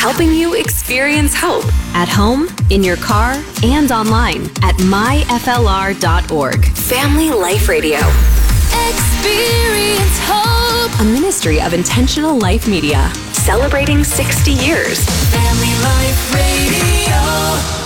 helping you experience hope at home, in your car, and online at myflr.org. Family Life Radio. Experience hope. A ministry of Intentional Life Media. Celebrating 60 years. Family Life Radio.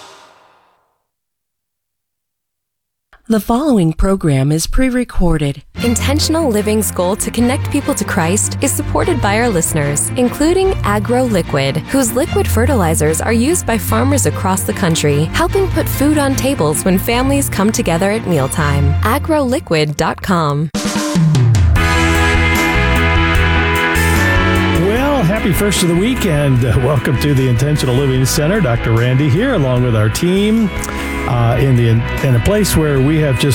The following program is pre-recorded. Intentional Living's goal to connect people to Christ is supported by our listeners, including Agro Liquid, whose liquid fertilizers are used by farmers across the country, helping put food on tables when families come together at mealtime. agroliquid.com. Well, happy first of the week, and welcome to the Intentional Living Center. Dr. Randy here, along with our team, in a place where we have just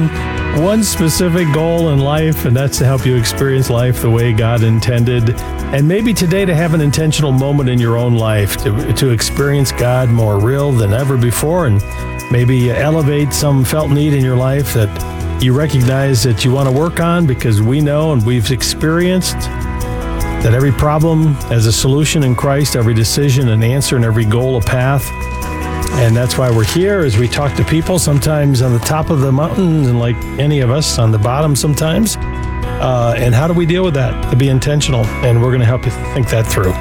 one specific goal in life, and that's to help you experience life the way God intended. And maybe today to have an intentional moment in your own life to experience God more real than ever before, and maybe elevate some felt need in your life that you recognize that you want to work on, because we know and we've experienced that every problem has a solution in Christ, every decision an answer, and every goal a path. And that's why we're here, as we talk to people, sometimes on the top of the mountain, and like any of us, on the bottom sometimes. And how do we deal with that? To be intentional. And we're going to help you think that through.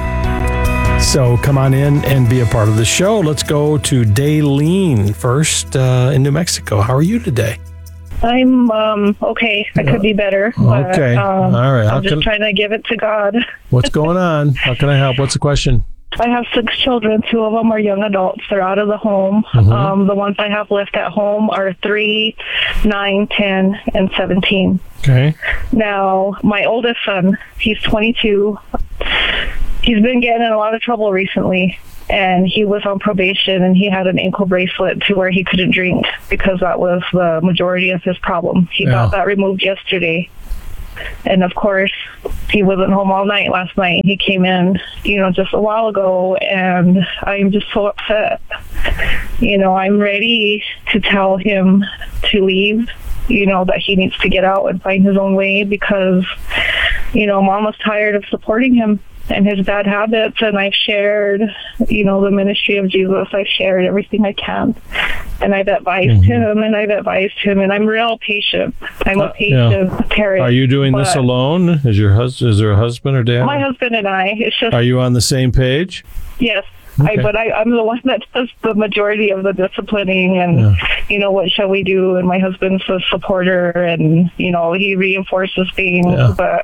So come on in and be a part of the show. Let's go to Daylene first in New Mexico. How are you today? I'm okay. I could be better. But, okay. All right. I'm just trying to give it to God. What's going on? How can I help? What's the question? I have 6 children. 2 of them are young adults. They're out of the home. Mm-hmm. The ones I have left at home are 3, 9, 10, and 17. Okay. Now, my oldest son, he's 22. He's been getting in a lot of trouble recently. And he was on probation, and he had an ankle bracelet to where he couldn't drink, because that was the majority of his problem. He got that removed yesterday. And of course, he wasn't home all night last night. He came in, just a while ago, and I'm just so upset. I'm ready to tell him to leave, that he needs to get out and find his own way, because, Mom was tired of supporting him and his bad habits, and I've shared, the ministry of Jesus. I've shared everything I can, and I've advised him, and I'm real patient. I'm a patient parent. Are you doing this alone? Is there a husband or dad? My husband and I. It's just. Are you on the same page? Yes. Okay. I'm the one that does the majority of the disciplining, and what shall we do? And my husband's a supporter, and he reinforces things. Yeah. But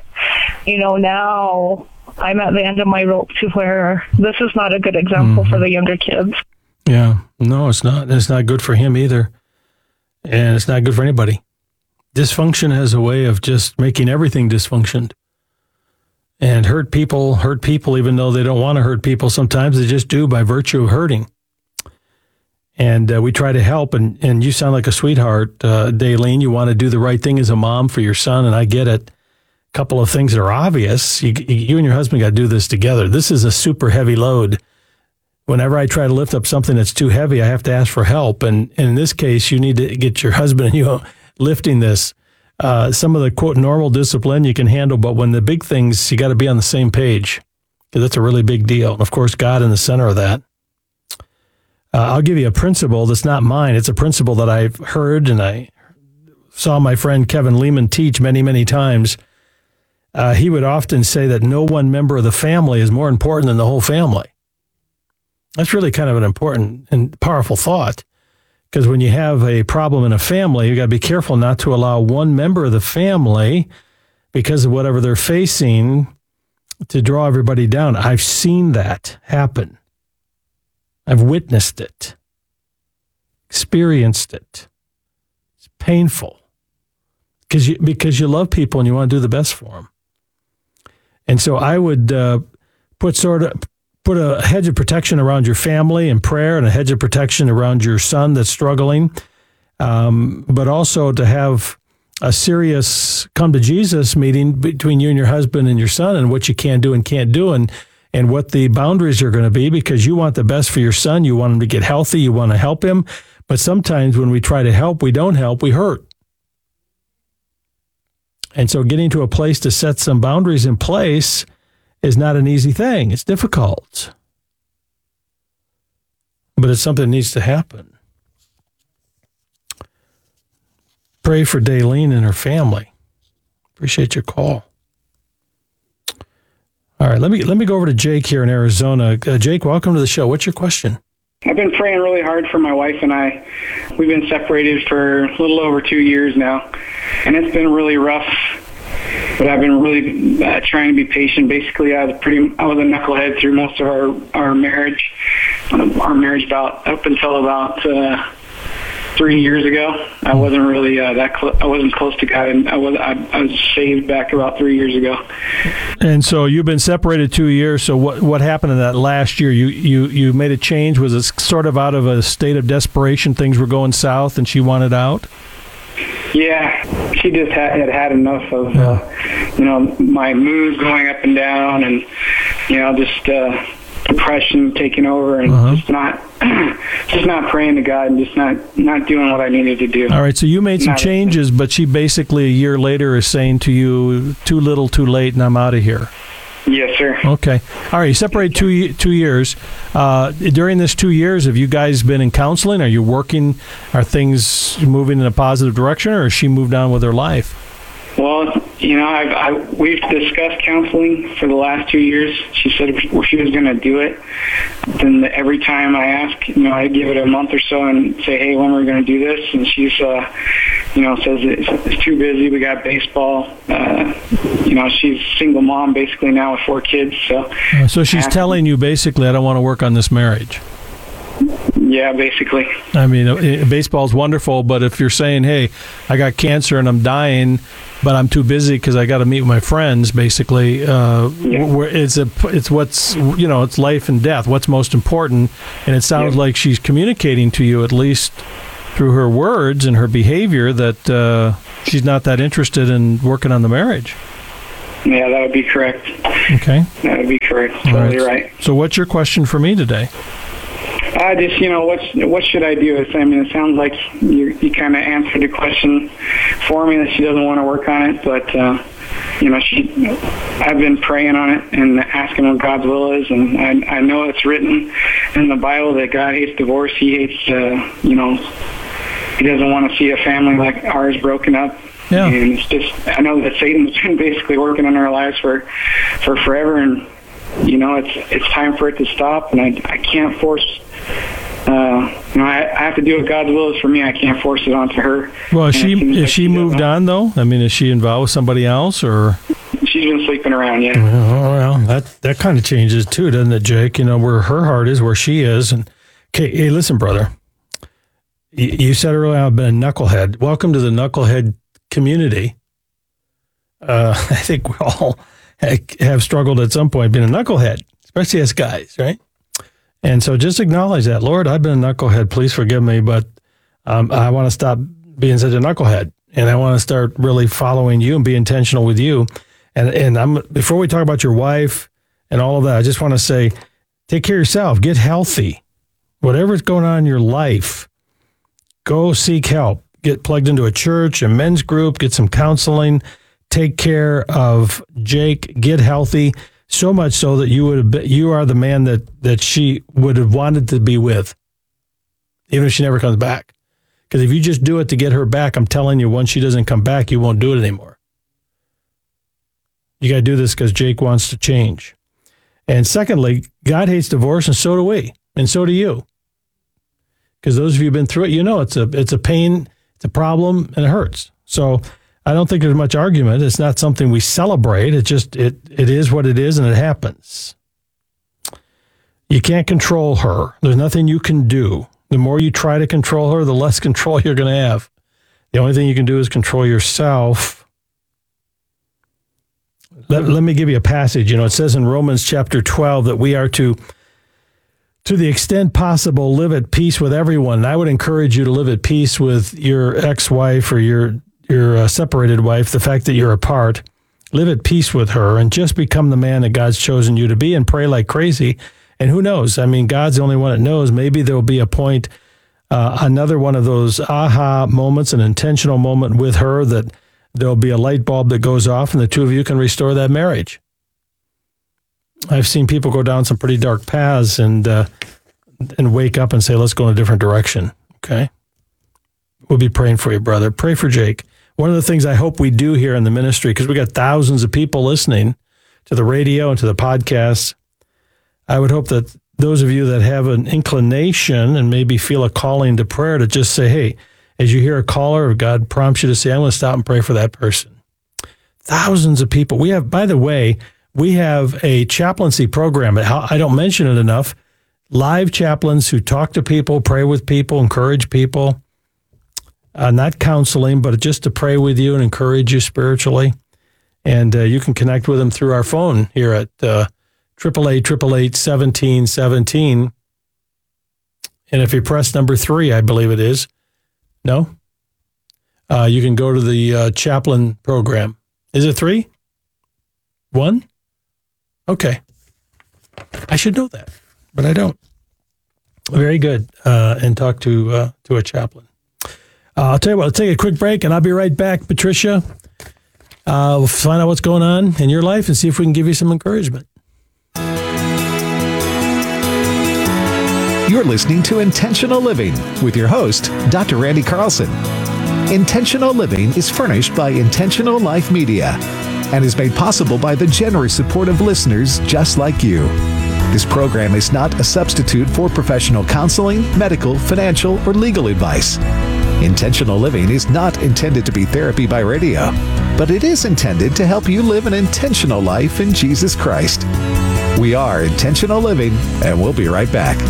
now I'm at the end of my rope to where this is not a good example for the younger kids. Yeah, no, it's not. It's not good for him either, and it's not good for anybody. Dysfunction has a way of just making everything dysfunctioned. And hurt people even though they don't want to hurt people. Sometimes they just do by virtue of hurting. And we try to help, and you sound like a sweetheart, Daylene. You want to do the right thing as a mom for your son, and I get it. A couple of things that are obvious. You and your husband got to do this together. This is a super heavy load. Whenever I try to lift up something that's too heavy, I have to ask for help. And in this case, you need to get your husband and you lifting this. Some of the, quote, normal discipline you can handle, but when the big things, you got to be on the same page, because that's a really big deal. And of course, God in the center of that. I'll give you a principle that's not mine. It's a principle that I've heard, and I saw my friend Kevin Lehman teach many, many times. He would often say that no one member of the family is more important than the whole family. That's really kind of an important and powerful thought. Because when you have a problem in a family, you got to be careful not to allow one member of the family, because of whatever they're facing, to draw everybody down. I've seen that happen. I've witnessed it, experienced it. It's painful because you love people and you want to do the best for them. And so I would put a hedge of protection around your family in prayer, and a hedge of protection around your son that's struggling, but also to have a serious come to Jesus meeting between you and your husband and your son, and what you can do and can't do, and what the boundaries are going to be, because you want the best for your son. You want him to get healthy. You want to help him. But sometimes when we try to help, we don't help, we hurt. And so getting to a place to set some boundaries in place is not an easy thing. It's difficult. but it's something that needs to happen. Pray for Daylene and her family. Appreciate your call. All right, let me go over to Jake here in Arizona. Jake, welcome to the show. What's your question? I've been praying really hard for my wife and I. We've been separated for a little over 2 years now, and it's been really rough. But I've been really trying to be patient. Basically, I was a knucklehead through most of our marriage. Up until about 3 years ago. I wasn't really I wasn't close to God, and I was saved back about 3 years ago. And so you've been separated 2 years. So what happened in that last year? You made a change. Was it sort of out of a state of desperation? Things were going south, and she wanted out. Yeah, she just had enough of my moods going up and down, and just depression taking over, and just not praying to God, and just not doing what I needed to do. All right, so you made some changes, but she basically a year later is saying to you, too little, too late, and I'm out of here. Yes, sir. Okay. All right, you separate 2 years. During this 2 years, have you guys been in counseling? Are you working? Are things moving in a positive direction, or has she moved on with her life? Well, we've discussed counseling for the last 2 years. She said she was going to do it. Then every time I ask, I give it a month or so and say, hey, when are we going to do this? And she's, says it's too busy. We got baseball. She's a single mom basically now with 4 kids. So she's telling you basically, I don't want to work on this marriage. Yeah, basically. I mean, baseball's wonderful, but if you're saying, hey, I got cancer and I'm dying, but I'm too busy because I got to meet with my friends, basically, it's what's, it's life and death. What's most important? And it sounds like she's communicating to you, at least through her words and her behavior, that she's not that interested in working on the marriage. Yeah, that would be correct. Okay. That would be correct. Totally right. So what's your question for me today? I just, what should I do? It sounds like you kind of answered the question for me, that she doesn't want to work on it, but I've been praying on it and asking what God's will is, and I know it's written in the Bible that God hates divorce. He hates, he doesn't want to see a family like ours broken up. Yeah. And it's just, I know that Satan's been basically working on our lives for forever, and it's time for it to stop, and I can't force. I have to do what God's will is for me. I can't force it onto her. Well, is she moved on though? I mean, is she involved with somebody else, or? She's been sleeping around, yeah. Well, that kind of changes too, doesn't it, Jake? Where her heart is, where she is. And okay, hey, listen, brother. You said earlier I've been a knucklehead. Welcome to the knucklehead community. I think we all have struggled at some point being a knucklehead, especially as guys, right? And so just acknowledge that. Lord, I've been a knucklehead. Please forgive me, but I want to stop being such a knucklehead, and I want to start really following you and be intentional with you. And before we talk about your wife and all of that, I just want to say, take care of yourself. Get healthy. Whatever's going on in your life, go seek help. Get plugged into a church, a men's group, get some counseling. Take care of Jake. Get healthy. So much so that you are the man that she would have wanted to be with, even if she never comes back. Because if you just do it to get her back, I'm telling you, once she doesn't come back, you won't do it anymore. You got to do this because Jake wants to change. And secondly, God hates divorce, and so do we, and so do you. Because those of you who've been through it, it's a pain, it's a problem, and it hurts. So I don't think there's much argument. It's not something we celebrate. It is what it is, and it happens. You can't control her. There's nothing you can do. The more you try to control her, the less control you're going to have. The only thing you can do is control yourself. Let me give you a passage. It says in Romans chapter 12 that we are to the extent possible, live at peace with everyone. And I would encourage you to live at peace with your ex-wife or your separated wife, the fact that you're apart. Live at peace with her and just become the man that God's chosen you to be, and pray like crazy. And who knows? God's the only one that knows. Maybe there'll be a point, another one of those aha moments, an intentional moment with her, that there'll be a light bulb that goes off and the two of you can restore that marriage. I've seen people go down some pretty dark paths, and and wake up and say, let's go in a different direction. Okay. We'll be praying for you, brother. Pray for Jake. One of the things I hope we do here in the ministry, because we got thousands of people listening to the radio and to the podcasts, I would hope that those of you that have an inclination and maybe feel a calling to prayer to just say, hey, as you hear a caller or God prompts you to say, I'm going to stop and pray for that person. Thousands of people. We have, by the way, we have a chaplaincy program. I don't mention it enough. Live chaplains who talk to people, pray with people, encourage people. Not counseling, but just to pray with you and encourage you spiritually. And you can connect with them through our phone here at 888-888-1717. And if you press number 3, I believe it is. No? You can go to the chaplain program. Is it 3? 1? Okay. I should know that, but I don't. Very good. And talk to a chaplain. I'll tell you what, let's take a quick break, and I'll be right back, Patricia. We'll find out what's going on in your life and see if we can give you some encouragement. You're listening to Intentional Living with your host, Dr. Randy Carlson. Intentional Living is furnished by Intentional Life Media and is made possible by the generous support of listeners just like you. This program is not a substitute for professional counseling, medical, financial, or legal advice. Intentional Living is not intended to be therapy by radio, but it is intended to help you live an intentional life in Jesus Christ. We are Intentional Living, and we'll be right back.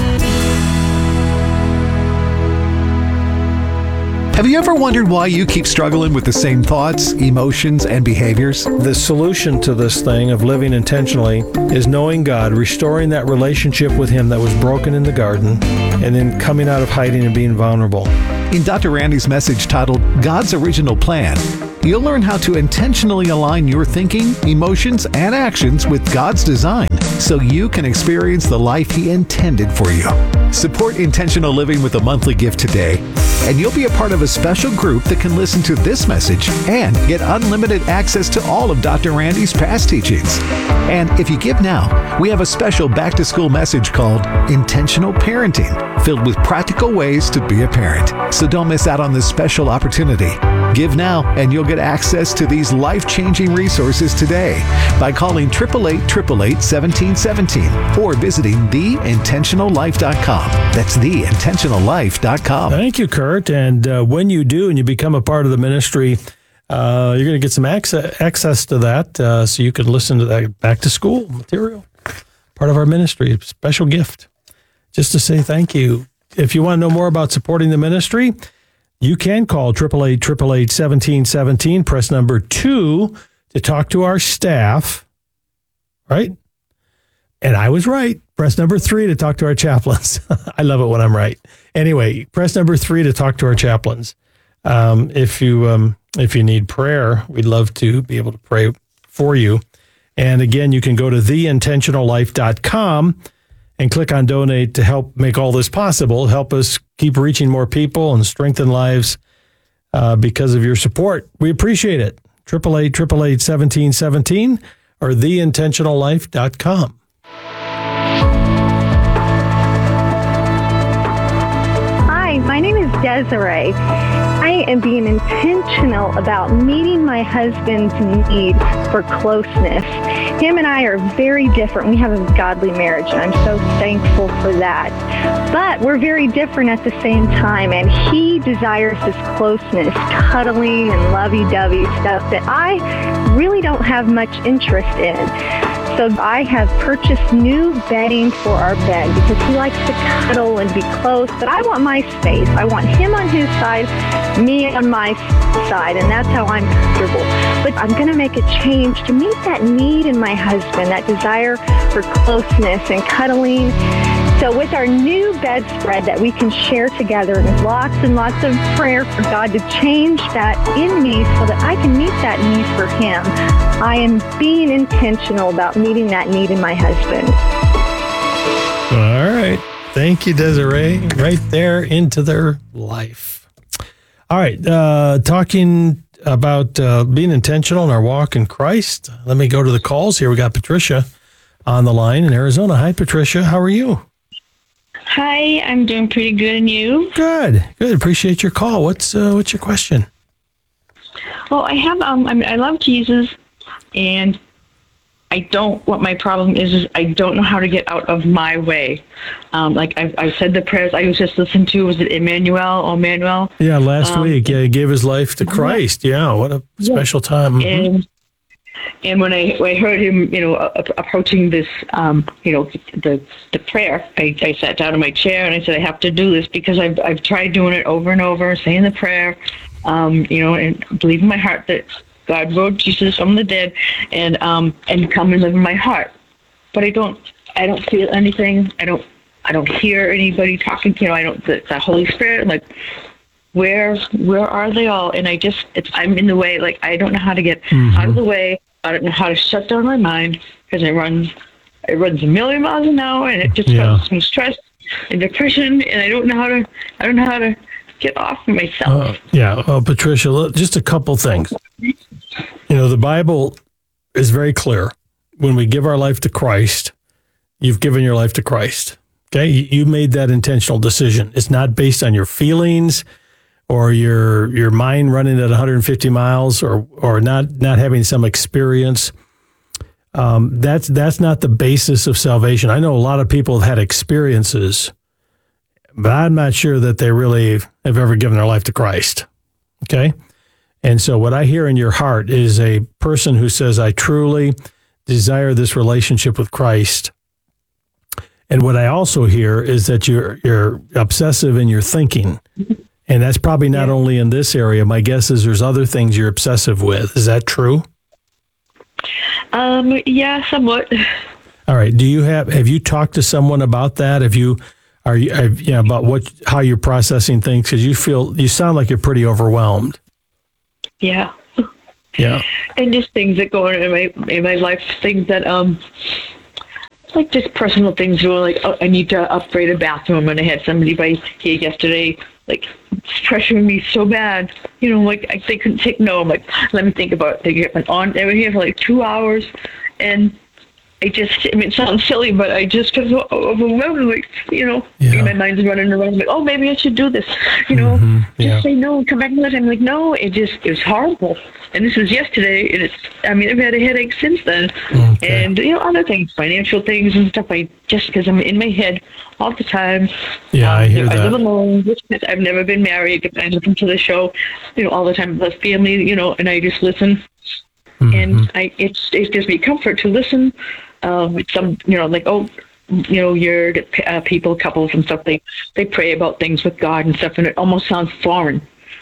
Have you ever wondered why you keep struggling with the same thoughts, emotions, and behaviors? The solution to this thing of living intentionally is knowing God, restoring that relationship with Him that was broken in the garden, and then coming out of hiding and being vulnerable. In Dr. Randy's message titled God's Original Plan, you'll learn how to intentionally align your thinking, emotions, and actions with God's design so you can experience the life He intended for you. Support Intentional Living with a monthly gift today, and you'll be a part of a special group that can listen to this message and get unlimited access to all of Dr. Randy's past teachings. And if you give now, we have a special back-to-school message called Intentional Parenting, filled with practical ways to be a parent. So don't miss out on this special opportunity. Give now, and you'll get access to these life-changing resources today by calling 888-888-1717 or visiting theintentionallife.com. That's theintentionallife.com. Thank you, Kurt. And when you do and you become a part of the ministry, you're going to get some access to that so you can listen to that back-to-school material. Part of our ministry, a special gift. Just to say thank you. If you want to know more about supporting the ministry, you can call 888-888-1717, press number 2 to talk to our staff, right? And I was right. Press number 3 to talk to our chaplains. I love it when I'm right. Anyway, press number 3 to talk to our chaplains. If you need prayer, we'd love to be able to pray for you. And again, you can go to theintentionallife.com and click on donate to help make all this possible, help us keep reaching more people and strengthen lives because of your support. We appreciate it. 888-888-1717 or theintentionallife.com. Hi, my name is Desiree. I am being intentional about meeting my husband's need for closeness. Him and I are very different. We have a godly marriage, and I'm so thankful for that. But we're very different at the same time, and he desires this closeness, cuddling and lovey-dovey stuff that I really don't have much interest in. So I have purchased new bedding for our bed because he likes to cuddle and be close, but I want my space. I want him on his side, me on my side, and that's how I'm comfortable. But I'm going to make a change to meet that need in my husband, that desire for closeness and cuddling. So with our new bedspread that we can share together and lots of prayer for God to change that in me so that I can meet that need for him, I am being intentional about meeting that need in my husband. All right. Thank you, Desiree. Right there into their life. All right. Talking about being intentional in our walk in Christ. Let me go to the calls here. We got Patricia on the line in Arizona. Hi, Patricia. How are you? Hi, I'm doing pretty good, and you? Good. Appreciate your call. What's your question? Well, I have I love Jesus, and what my problem is I don't know how to get out of my way. I've said the prayers. I was just listening to, was it Emmanuel? Yeah, last week. Yeah, he gave his life to Christ. Yeah, what a special time. Mm-hmm. And when I heard him, approaching this, the prayer, I sat down in my chair and I said, I have to do this because I've tried doing it over and over, saying the prayer, and believe in my heart that God rose Jesus from the dead, and come and live in my heart. But I don't feel anything. I don't hear anybody talking. The Holy Spirit. I'm like, where are they all? And I'm in the way. Like, I don't know how to get out of the way. I don't know how to shut down my mind because it runs a million miles an hour, and it just causes some stress and depression, and I don't know how to get off of myself. Well, Patricia, just a couple things. The Bible is very clear. When we give our life to Christ, you've given your life to Christ. Okay? You made that intentional decision. It's not based on your feelings or your mind running at 150 miles or not having some experience. That's not the basis of salvation. I know a lot of people have had experiences, but I'm not sure that they really have ever given their life to Christ. Okay? And so what I hear in your heart is a person who says, I truly desire this relationship with Christ. And what I also hear is that you're obsessive in your thinking. And that's probably not only in this area. My guess is there's other things you're obsessive with. Is that true? Yeah, somewhat. All right. Have you talked to someone about that? About how you're processing things? Because you sound like you're pretty overwhelmed. Yeah. Yeah. And just things that go on in my life, things that like just personal things. Like, I need to upgrade a bathroom, and I had somebody by here yesterday, like, pressuring me so bad. Like, they couldn't take no. I'm like, let me think about it. They were here for like 2 hours, and it sounds silly, but I just got so overwhelmed, like, my mind's running around, like, oh, maybe I should do this, just say no and come back another time. I'm like, no, it was horrible. And this was yesterday, and I've had a headache since then. Okay. And, other things, financial things and stuff, because I'm in my head all the time. Yeah, I hear that. I live alone. I've never been married. I listen to the show, all the time with family, and I just listen. And it gives me comfort to listen. Some, your people, couples and stuff, they pray about things with God and stuff, and it almost sounds foreign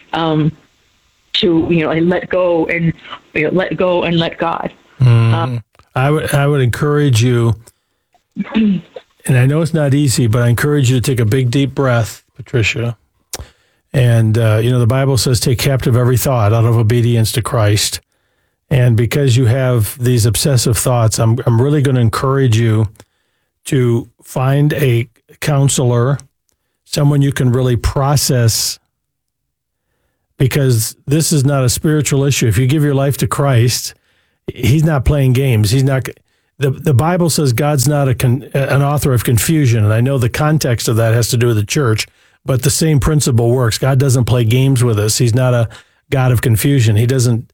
to, and let go and let God. I would encourage you, and I know it's not easy, but I encourage you to take a big, deep breath, Patricia. And, the Bible says, take captive every thought out of obedience to Christ. And because you have these obsessive thoughts, I'm really going to encourage you to find a counselor, someone you can really process, because this is not a spiritual issue. If you give your life to Christ, he's not playing games. He's not. The Bible says God's not an author of confusion, and I know the context of that has to do with the church, but the same principle works. God doesn't play games with us. He's not a God of confusion. He doesn't.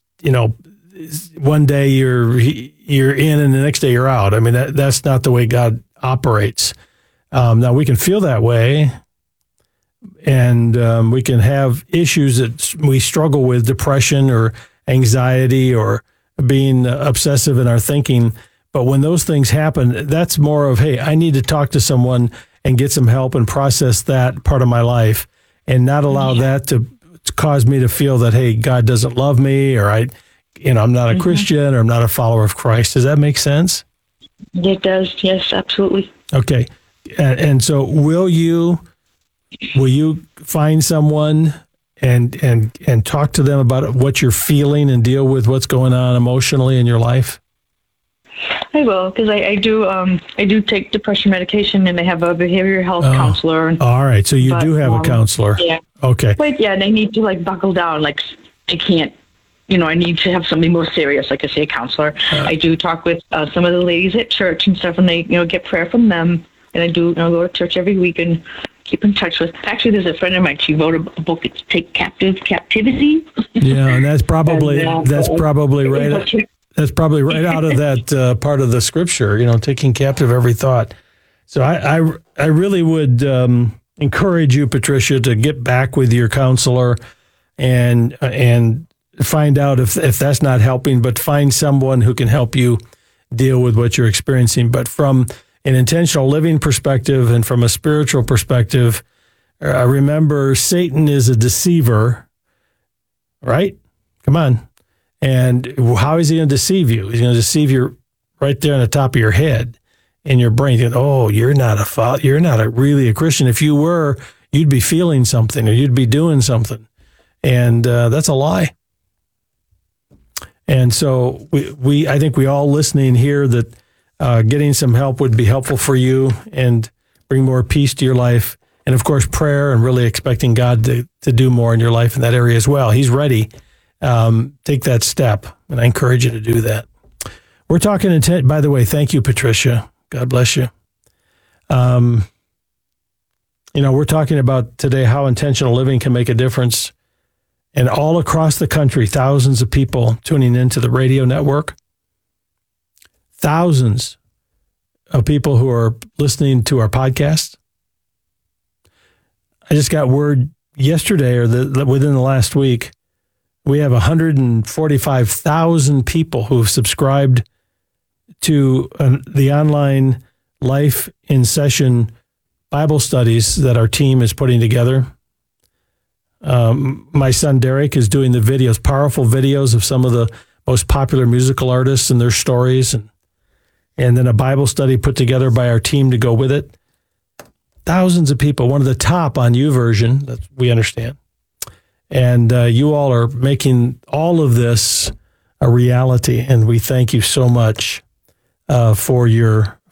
One day you're in and the next day you're out. I mean, that's not the way God operates. Now, we can feel that way, and we can have issues that we struggle with, depression or anxiety or being obsessive in our thinking. But when those things happen, that's more of, hey, I need to talk to someone and get some help and process that part of my life, and not allow that to cause me to feel that, hey, God doesn't love me, or I'm not a Christian, or I'm not a follower of Christ. Does that make sense? It does. Yes, absolutely. Okay. And so will you find someone and talk to them about what you're feeling and deal with what's going on emotionally in your life? I will, because I do take depression medication, and I have a behavioral health counselor. All right. So you do have a counselor. Yeah. Okay. But yeah, they need to buckle down. I can't, I need to have something more serious, like I say, a counselor. I do talk with some of the ladies at church and stuff, and they, get prayer from them. and I do go to church every week and keep in touch with. Actually, there's a friend of mine. She wrote a book. It's Take Captive Captivity. Yeah, and that's probably right. That's probably right out of that part of the scripture. Taking captive every thought. So I really would encourage you, Patricia, to get back with your counselor and find out if that's not helping, but find someone who can help you deal with what you're experiencing. But from an intentional living perspective and from a spiritual perspective, remember Satan is a deceiver, right? Come on. And how is he going to deceive you? He's going to deceive you right there on the top of your head, in your brain. You go, you're not really a Christian. If you were, you'd be feeling something or you'd be doing something. And that's a lie. And so I think we all listening here that getting some help would be helpful for you and bring more peace to your life. And of course, prayer and really expecting God to do more in your life in that area as well. He's ready. Take that step. And I encourage you to do that. We're talking intent. By the way, thank you, Patricia. God bless you. We're talking about today how intentional living can make a difference. And all across the country, thousands of people tuning into the radio network, thousands of people who are listening to our podcast. I just got word yesterday or within the last week, we have 145,000 people who have subscribed to the online Life in Session Bible studies that our team is putting together. My son Derek is doing the videos, powerful videos of some of the most popular musical artists and their stories, and then a Bible study put together by our team to go with it. Thousands of people, one of the top on YouVersion, that we understand. And you all are making all of this a reality, and we thank you so much for your